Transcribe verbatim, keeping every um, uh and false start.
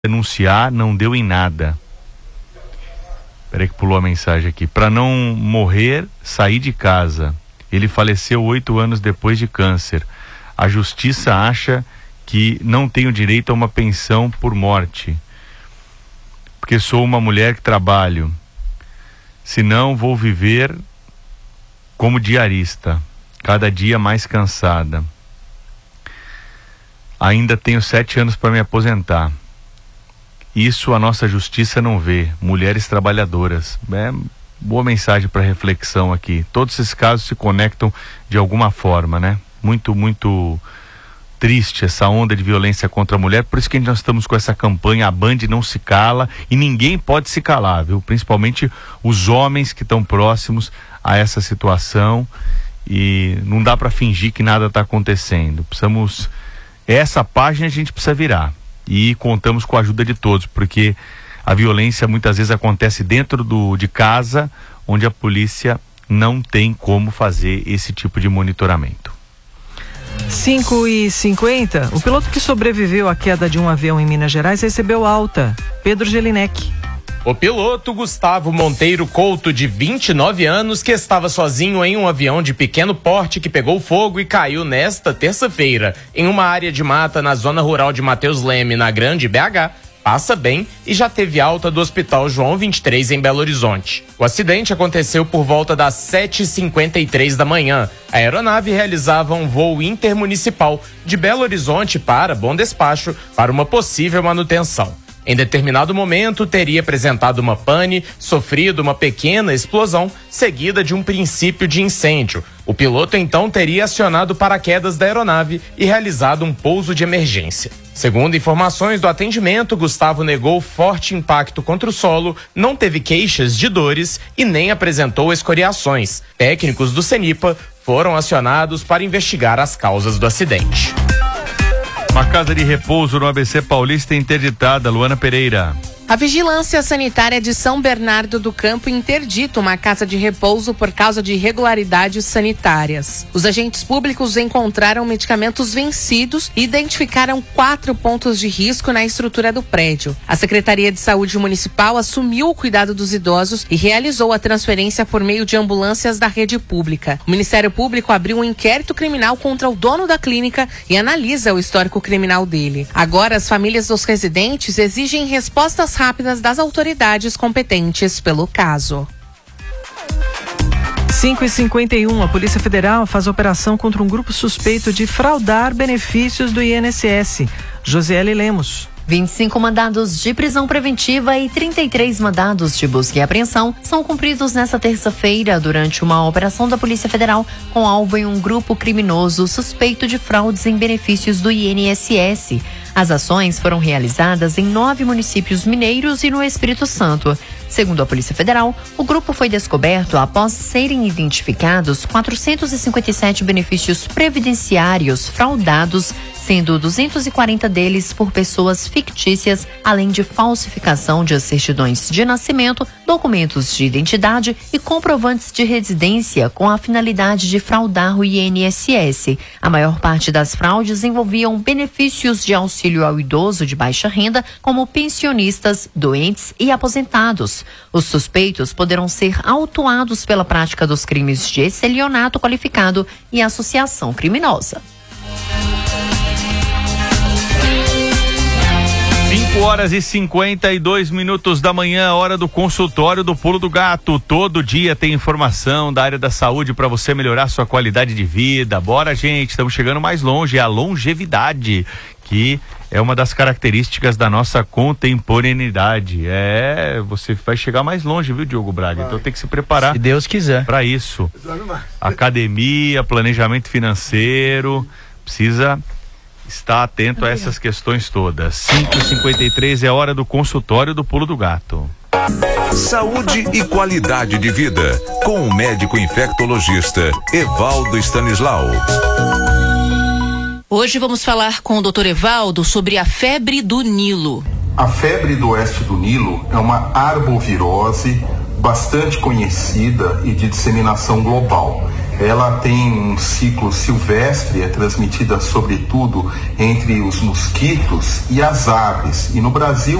denunciar, não deu em nada. Peraí que pulou a mensagem aqui. Para não morrer, saí de casa. Ele faleceu oito anos depois de câncer. A justiça acha que não tenho direito a uma pensão por morte, porque sou uma mulher que trabalho. Senão vou viver como diarista, cada dia mais cansada. Ainda tenho sete anos para me aposentar. Isso a nossa justiça não vê. Mulheres trabalhadoras. É boa mensagem para reflexão aqui. Todos esses casos se conectam de alguma forma, né? Muito, muito triste essa onda de violência contra a mulher. Por isso que nós estamos com essa campanha, a Band não se cala, e ninguém pode se calar, viu? Principalmente os homens que estão próximos a essa situação, e não dá para fingir que nada está acontecendo. Precisamos, essa página a gente precisa virar. E contamos com a ajuda de todos, porque a violência muitas vezes acontece dentro do, de casa, onde a polícia não tem como fazer esse tipo de monitoramento. cinco e cinquenta, o piloto que sobreviveu à queda de um avião em Minas Gerais recebeu alta. Pedro Gelinek. O piloto Gustavo Monteiro Couto, de vinte e nove anos, que estava sozinho em um avião de pequeno porte que pegou fogo e caiu nesta terça-feira em uma área de mata na zona rural de Mateus Leme, na Grande B H, passa bem e já teve alta do Hospital João vinte e três em Belo Horizonte. O acidente aconteceu por volta das sete e cinquenta e três da manhã. A aeronave realizava um voo intermunicipal de Belo Horizonte para Bom Despacho para uma possível manutenção. Em determinado momento, teria apresentado uma pane, sofrido uma pequena explosão, seguida de um princípio de incêndio. O piloto então teria acionado paraquedas da aeronave e realizado um pouso de emergência. Segundo informações do atendimento, Gustavo negou forte impacto contra o solo, não teve queixas de dores e nem apresentou escoriações. Técnicos do CENIPA foram acionados para investigar as causas do acidente. Uma casa de repouso no A B C Paulista interditada. Luana Pereira. A Vigilância Sanitária de São Bernardo do Campo interdita uma casa de repouso por causa de irregularidades sanitárias. Os agentes públicos encontraram medicamentos vencidos e identificaram quatro pontos de risco na estrutura do prédio. A Secretaria de Saúde Municipal assumiu o cuidado dos idosos e realizou a transferência por meio de ambulâncias da rede pública. O Ministério Público abriu um inquérito criminal contra o dono da clínica e analisa o histórico criminal dele. Agora, as famílias dos residentes exigem respostas rápidas das autoridades competentes pelo caso. cinco e cinquenta e um, a Polícia Federal faz operação contra um grupo suspeito de fraudar benefícios do I N S S. Josiele Lemos. vinte e cinco mandados de prisão preventiva e trinta e três mandados de busca e apreensão são cumpridos nesta terça-feira durante uma operação da Polícia Federal com alvo em um grupo criminoso suspeito de fraudes em benefícios do I N S S. As ações foram realizadas em nove municípios mineiros e no Espírito Santo. Segundo a Polícia Federal, o grupo foi descoberto após serem identificados quatrocentos e cinquenta e sete benefícios previdenciários fraudados, sendo duzentos e quarenta deles por pessoas fictícias, além de falsificação de certidões de nascimento, documentos de identidade e comprovantes de residência com a finalidade de fraudar o I N S S. A maior parte das fraudes envolviam benefícios de auxílio ao idoso de baixa renda, como pensionistas, doentes e aposentados. Os suspeitos poderão ser autuados pela prática dos crimes de estelionato qualificado e associação criminosa. cinco horas e cinquenta e dois minutos da manhã, hora do consultório do Pulo do Gato. Todo dia tem informação da área da saúde para você melhorar sua qualidade de vida. Bora, gente, estamos chegando mais longe, é a longevidade, que é uma das características da nossa contemporaneidade. É, você vai chegar mais longe, viu, Diogo Braga? Então tem que se preparar. Se Deus quiser. Para isso. Academia, planejamento financeiro, precisa estar atento a essas questões todas. cinco e cinquenta e três é hora do consultório do Pulo do Gato. Saúde e qualidade de vida, com o médico infectologista Evaldo Stanislau. Hoje vamos falar com o doutor Evaldo sobre a febre do Nilo. A febre do oeste do Nilo é uma arbovirose bastante conhecida e de disseminação global. ela tem um ciclo silvestre, é transmitida sobretudo entre os mosquitos e as aves. E no Brasil